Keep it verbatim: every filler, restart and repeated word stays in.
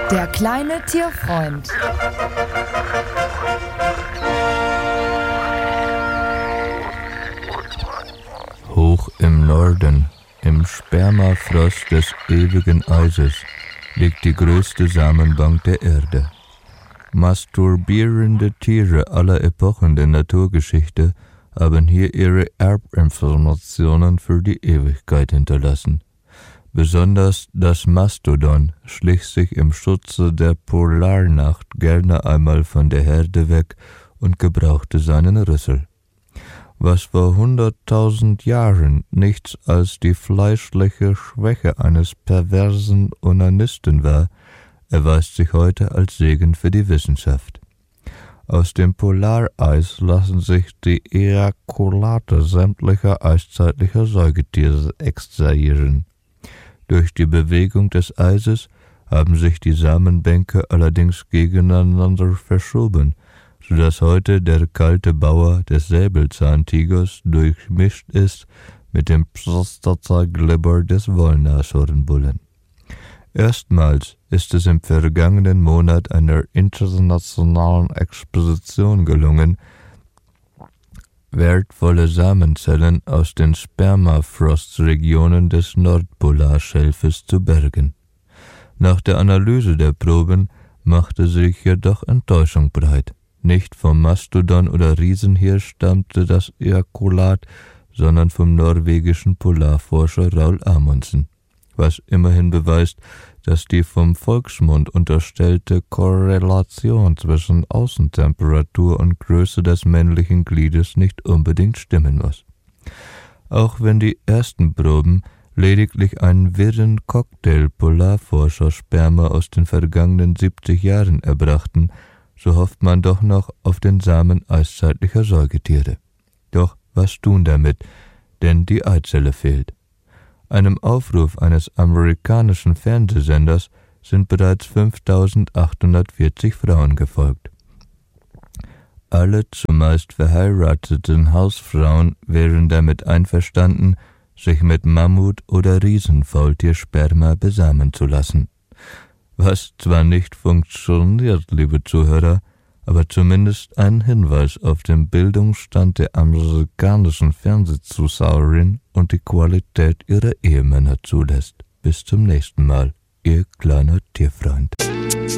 Der kleine Tierfreund. Hoch im Norden, im Spermafrost des ewigen Eises, liegt die größte Samenbank der Erde. Masturbierende Tiere aller Epochen der Naturgeschichte haben hier ihre Erbinformationen für die Ewigkeit hinterlassen. Besonders das Mastodon schlich sich im Schutze der Polarnacht gerne einmal von der Herde weg und gebrauchte seinen Rüssel. Was vor hunderttausend Jahren nichts als die fleischliche Schwäche eines perversen Onanisten war, erweist sich heute als Segen für die Wissenschaft. Aus dem Polareis lassen sich die Ejakulate sämtlicher eiszeitlicher Säugetiere extrahieren. Durch die Bewegung des Eises haben sich die Samenbänke allerdings gegeneinander verschoben, sodass heute der kalte Bauer des Säbelzahntigers durchmischt ist mit dem Prostataglibber des Wollnashornbullen. Erstmals ist es im vergangenen Monat einer internationalen Expedition gelungen, wertvolle Samenzellen aus den Spermafrostregionen des Nordpolarschelfes zu bergen. Nach der Analyse der Proben machte sich jedoch Enttäuschung breit. Nicht vom Mastodon oder Riesenhirsch stammte das Ejakulat, sondern vom norwegischen Polarforscher Raul Amundsen, was immerhin beweist, dass die vom Volksmund unterstellte Korrelation zwischen Außentemperatur und Größe des männlichen Gliedes nicht unbedingt stimmen muss. Auch wenn die ersten Proben lediglich einen wirren Cocktail Polarforscher-Sperma aus den vergangenen siebzig Jahren erbrachten, so hofft man doch noch auf den Samen eiszeitlicher Säugetiere. Doch was tun damit, denn die Eizelle fehlt. Einem Aufruf eines amerikanischen Fernsehsenders sind bereits fünftausendachthundertvierzig Frauen gefolgt. Alle zumeist verheirateten Hausfrauen wären damit einverstanden, sich mit Mammut- oder Riesenfaultiersperma besamen zu lassen. Was zwar nicht funktioniert, liebe Zuhörer, aber zumindest ein Hinweis auf den Bildungsstand der amerikanischen Fernsehzuschauerin und die Qualität ihrer Ehemänner zulässt. Bis zum nächsten Mal, Ihr kleiner Tierfreund.